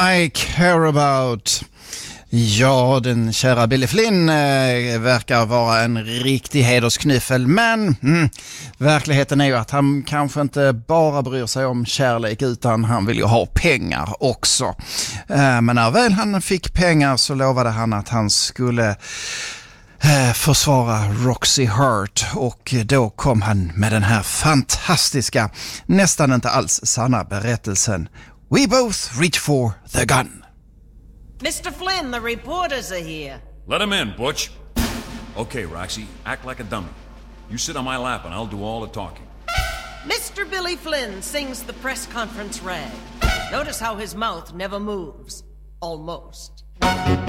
I Care About. Ja, den kära Billy Flynn verkar vara en riktig hedersknyffel, men verkligheten är ju att han kanske inte bara bryr sig om kärlek utan han vill ju ha pengar också. Men när väl han fick pengar så lovade han att han skulle försvara Roxy Hart, och då kom han med den här fantastiska, nästan inte alls sanna berättelsen We both reach for the gun. Mr. Flynn, the reporters are here. Let him in, Butch. Okay, Roxy, act like a dummy. You sit on my lap and I'll do all the talking. Mr. Billy Flynn sings the press conference rag. Notice how his mouth never moves. Almost.